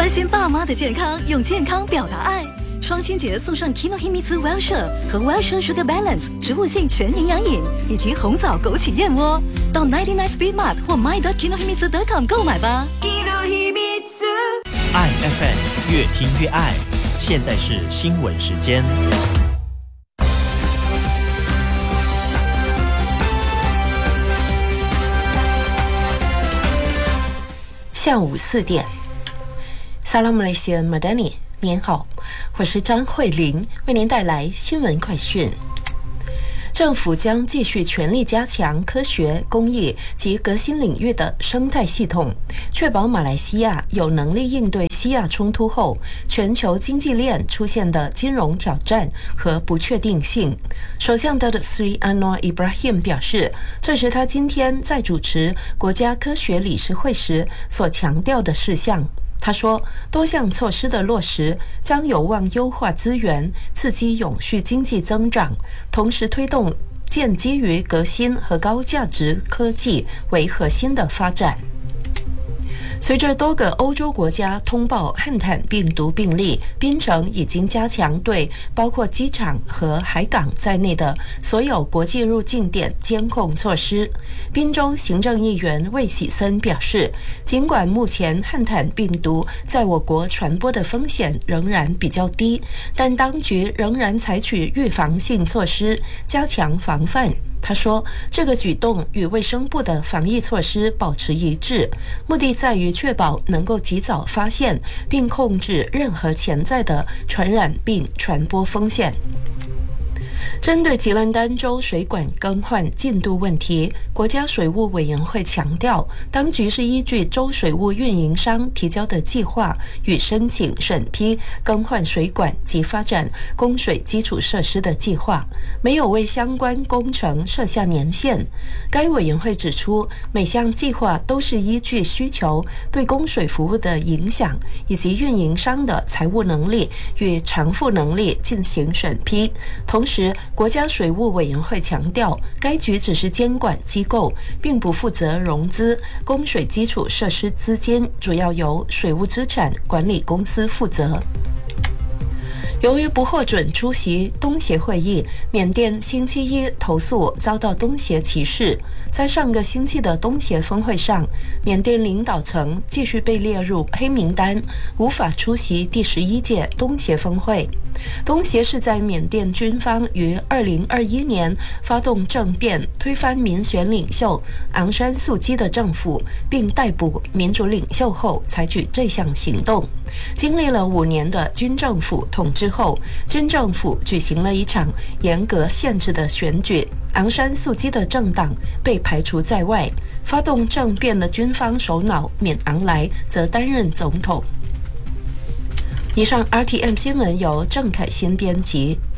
关心爸妈的健康，用健康表达爱。双亲节送上 Kinohimitsu Well-Share 和 Well-Share Sugar Balance 植物性全营养饮，以及红枣枸杞燕窝。到99 Speed Mart 或 my.kinohimitsu.com 购买吧。 爱 FM 越听越爱。现在是新闻时间。 下午4点。Salam Malaysia Madani， 您好，我是张慧玲，为您带来新闻快讯。政府将继续全力加强科学、工艺及革新领域的生态系统，确保马来西亚有能力应对西亚冲突后全球经济链出现的金融挑战和不确定性。首相 Datuk Seri Anwar Ibrahim 表示，这是他今天在主持国家科学理事会时所强调的事项。他说，多项措施的落实将有望优化资源，刺激永续经济增长，同时推动建基于革新和高价值科技为核心的发展。随着多个欧洲国家通报汉坦病毒病例，槟城已经加强对包括机场和海港在内的所有国际入境点监控措施。槟州行政议员魏喜森表示，尽管目前汉坦病毒在我国传播的风险仍然比较低，但当局仍然采取预防性措施，加强防范。他说，这个举动与卫生部的防疫措施保持一致，目的在于确保能够及早发现并控制任何潜在的传染病传播风险。针对吉兰丹州水管更换进度问题，国家水务委员会强调，当局是依据州水务运营商提交的计划与申请审批更换水管及发展供水基础设施的计划，没有为相关工程设下年限。该委员会指出，每项计划都是依据需求、对供水服务的影响以及运营商的财务能力与偿付能力进行审批。同时，国家水务委员会强调，该局只是监管机构，并不负责融资供水基础设施资金，主要由水务资产管理公司负责。由于不获准出席东协会议，缅甸星期一投诉遭到东协歧视。在上个星期的东协峰会上，缅甸领导层继续被列入黑名单，无法出席第11届东协峰会。东协是在缅甸军方于2021年发动政变，推翻民选领袖昂山素基的政府，并逮捕民主领袖后采取这项行动。经历了5年的军政府统治后，军政府举行了一场严格限制的选举，昂山素基的政党被排除在外，发动政变的军方首脑缅昂莱则担任总统。以上 RTM 新闻由郑凯欣编辑。